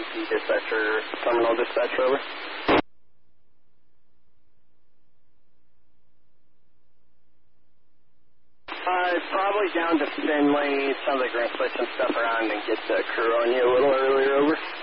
dispatcher, terminal dispatcher, over. Probably down to Finley. Sounds like we're going to switch some stuff around and get the crew on you a little earlier, over.